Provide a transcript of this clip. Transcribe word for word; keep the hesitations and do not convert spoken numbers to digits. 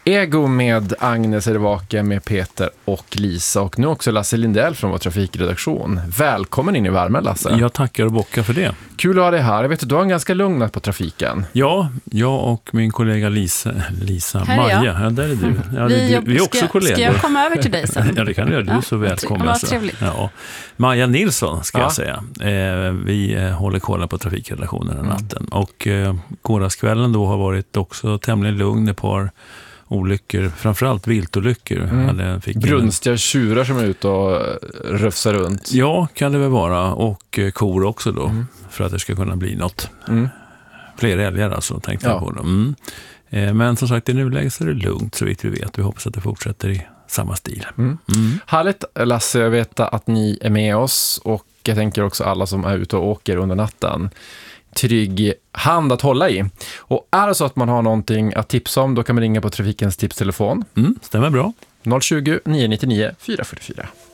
Ego med Agnes Ervake, med Peter och Lisa och nu också Lasse Lindell från vår trafikredaktion. Välkommen in i värmen, Lasse. Jag tackar och bockar för det. Kul att ha dig här. Jag vet att du har en ganska lugn natt på trafiken. Ja, jag och min kollega Lisa, Lisa här Maja. är jag. Ja, där är du. Ja, vi, du, vi är också ska, kollegor. Ska jag komma över till dig sen? Ja, det kan du göra. Du är så välkommen. Vad trevligt. Ja. Maja Nilsson ska ja. jag säga. Eh, vi eh, håller kolla på trafikredaktionen den natten. Mm. Och eh, gårdagskvällen då har varit också tämligen lugn. Ett par olyckor, framförallt viltolyckor. Mm. Brunstiga tjurar som är ute och rufsar runt. Ja, kan det väl vara. Och eh, kor också då. Mm. För att det ska kunna bli något. Mm. Fler älgar alltså, tänkte ja. jag på dem. Mm. Eh, men som sagt, i nuläget så är det lugnt så vitt vi vet. Vi hoppas att det fortsätter i samma stil. Mm. Mm. Härligt, Lasse, jag vet att ni är med oss och jag tänker också alla som är ute och åker under natten. Trygg hand att hålla i. Och är det så att man har någonting att tipsa om, då kan man ringa på Trafikens tipstelefon. Mm, stämmer bra. noll tjugo, nio nio nio, fyra fyra fyra.